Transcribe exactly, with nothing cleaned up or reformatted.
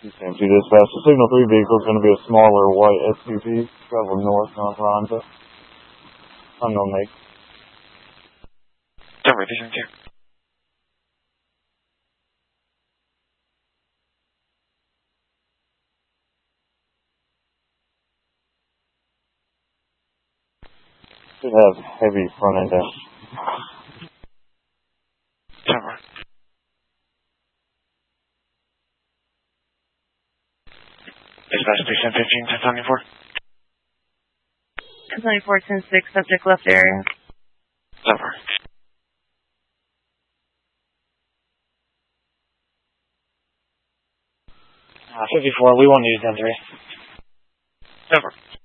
Same two dispatch. The Signal three vehicle is going to be a smaller white S U V traveling north on Toronto. Unknown make. Denver, Vision two. Should have heavy front end dash. Denver. Dispatch station fifteen, ten seventy-four. ten seventy-four, ten six, subject left area. Denver. Uh, fifty-four, we won't use ten three. Denver.